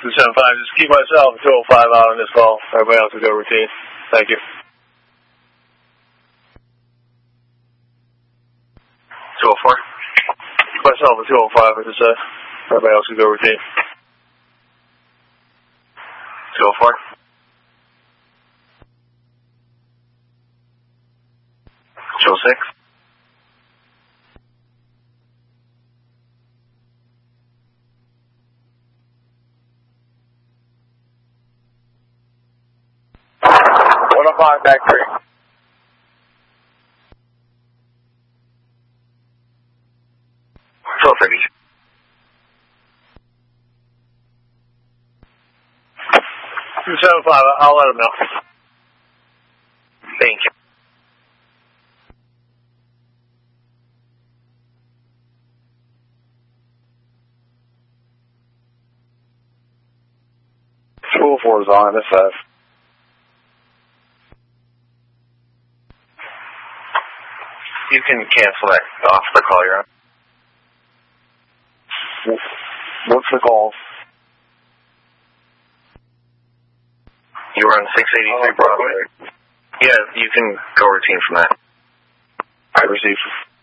275, just keep myself 205 out on this call. Everybody else will go routine. Thank you. 204. Keep myself at 205, as I said. Everybody else will go routine. 204. 206. Back 3. 1230. 275, I'll let him know. Thank you. School 4 is on MSF. You can cancel that off the call you're on. What's the call? You were on 683 Broadway? Yeah, you can go routine from that. I received.